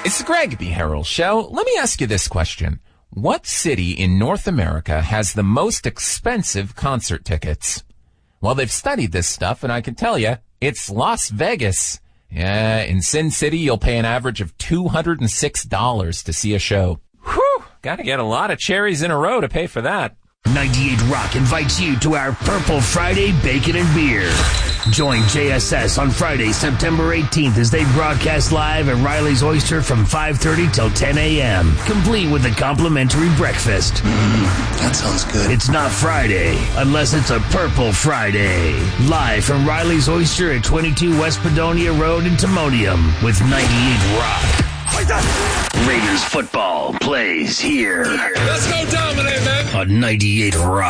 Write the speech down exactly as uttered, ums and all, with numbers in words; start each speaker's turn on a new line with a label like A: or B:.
A: It's the Greg B. Harrell Show. Let me ask you this question. What city in North America has the most expensive concert tickets? Well, they've studied this stuff, and I can tell you, it's Las Vegas. Yeah, in Sin City, you'll pay an average of two hundred six dollars to see a show. Whew, gotta get a lot of cherries in a row to pay for that.
B: ninety-eight Rock invites you to our Purple Friday Bacon and Beer. Join J S S on Friday, September eighteenth as they broadcast live at Riley's Oyster from five thirty till ten a.m., complete with a complimentary breakfast.
C: Mm, that sounds good.
B: It's not Friday unless it's a Purple Friday. Live from Riley's Oyster at twenty-two West Padonia Road in Timonium with ninety-eight Rock. Raiders football plays here.
D: Let's go dominate, man.
B: On ninety-eight Rock.